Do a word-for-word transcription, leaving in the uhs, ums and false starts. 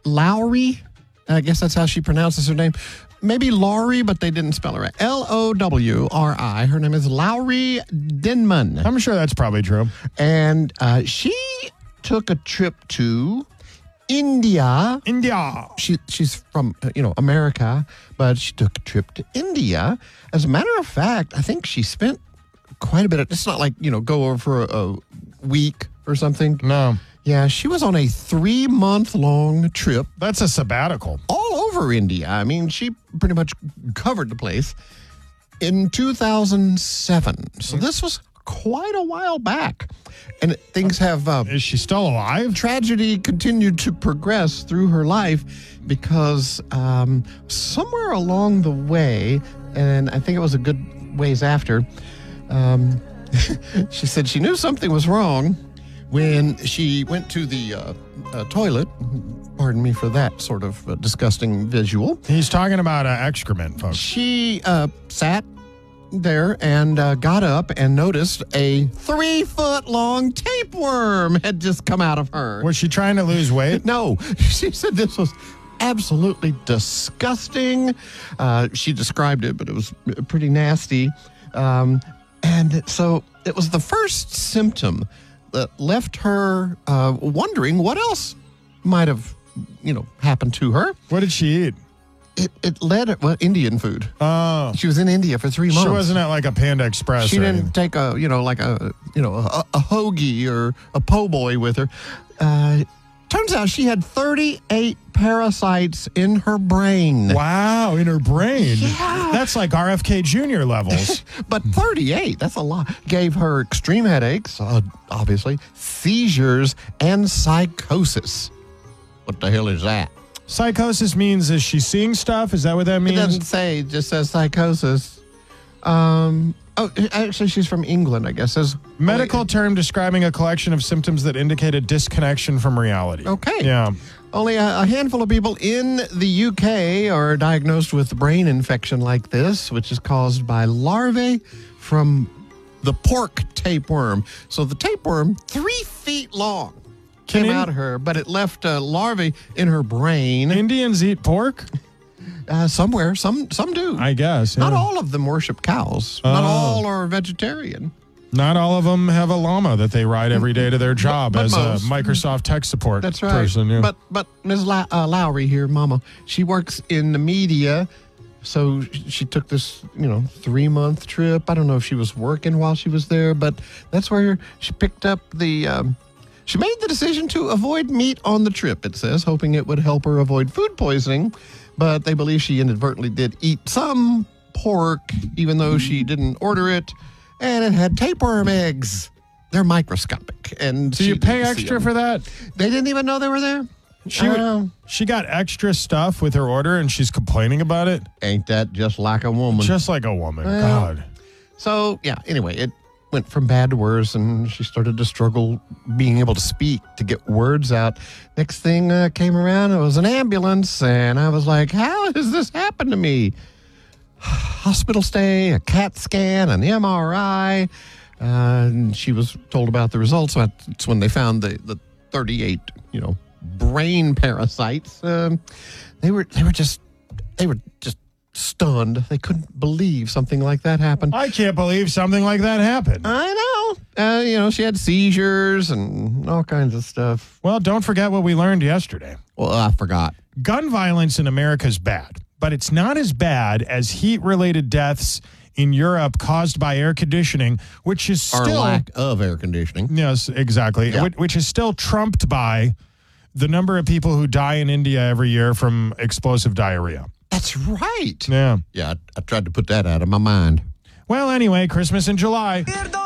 Lowry. I guess that's how she pronounces her name. Maybe Laurie, but they didn't spell her right. L O W R I. Her name is Lowry Denman. I'm sure that's probably true. And uh, she took a trip to India. India. She she's from uh, you know America, but she took a trip to India. As a matter of fact, I think she spent quite a bit of. It's not like you know go over for a, a week or something. No. Yeah, she was on a three month long trip That's a sabbatical. all over India. I mean, she pretty much covered the place in two thousand seven. So this was quite a while back. And things have... Uh, Is she still alive? tragedy continued to progress through her life because um, somewhere along the way, and I think it was a good ways after, um, she said she knew something was wrong when she went to the uh, uh, toilet. Pardon me for that sort of uh, disgusting visual. He's talking about uh, excrement, folks. She uh, sat there and uh, got up and noticed a three-foot-long tapeworm had just come out of her. Was she trying to lose weight? No, she said this was absolutely disgusting. Uh, she described it, but it was pretty nasty. Um, and so it was the first symptom that left her uh, wondering what else might have, you know, happened to her. What did she eat? It it led her, well, Indian food. Oh. She was in India for three months. She wasn't at like a Panda Express. She or didn't anything. take a, you know, like a, you know, a, a hoagie or a po' boy with her. Uh, turns out she had thirty-eight parasites in her brain. Wow, in her brain. Yeah. That's like R F K Junior levels. But thirty-eight, that's a lot. Gave her extreme headaches, uh, obviously, seizures, and psychosis. What the hell is that? Psychosis means, is she seeing stuff? Is that what that It means? doesn't say, it just says psychosis. Um, oh, actually, she's from England, I guess. Says Medical term describing a collection of symptoms that indicate a disconnection from reality. Okay. Yeah. Only a, a handful of people in the U K are diagnosed with brain infection like this, which is caused by larvae from the pork tapeworm. So the tapeworm, three feet long, Can came in- out of her, but it left a larvae in her brain. Indians eat pork? Uh, somewhere, some some do. I guess. Not yeah. all of them worship cows. Not Oh. all are vegetarian. Not all of them have a llama that they ride every day to their job but as most. a Microsoft tech support That's right. person. Yeah. But but Miz La- uh, Lowry here, Mama, she works in the media, so she took this you know three month trip. I don't know if she was working while she was there, but that's where she picked up the. Um, she made the decision to avoid meat on the trip. It says, hoping it would help her avoid food poisoning, but they believe she inadvertently did eat some pork, even though she didn't order it, and it had tapeworm eggs. They're microscopic, and Do she you pay didn't see extra them. for that? They didn't even know they were there. She, I know. she got extra stuff with her order and she's complaining about it? Ain't that just like a woman? Just like a woman. Well, God. So, yeah, anyway, it went from bad to worse, and she started to struggle being able to speak, to get words out. Next thing uh, came around, it was an ambulance, and I was like, how has this happened to me? Hospital stay, a CAT scan, an M R I. Uh, and she was told about the results. That's when they found the, the thirty-eight, you know, brain parasites. Um, they were they were just they were just stunned. They couldn't believe something like that happened. I can't believe something like that happened. I know. Uh, you know, she had seizures and all kinds of stuff. Well, don't forget what we learned yesterday. Well, I forgot. Gun violence in America is bad, but it's not as bad as heat-related deaths in Europe caused by air conditioning, which is Our still... lack of air conditioning. Yes, exactly. Yeah. Which, which is still trumped by the number of people who die in India every year from explosive diarrhea. That's right. Yeah. Yeah, I, I tried to put that out of my mind. Well, anyway, Christmas in July.